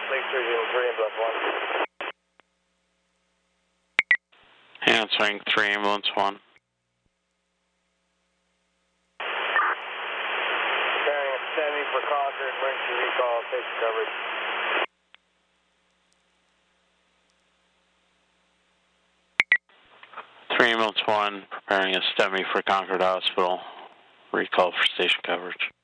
Lake 303, ambulance 1. Answering 3, ambulance 1. Preparing a STEMI for Concord, emergency recall, station coverage. Ambulance 1, preparing a STEMI for Concord Hospital. Recall for station coverage.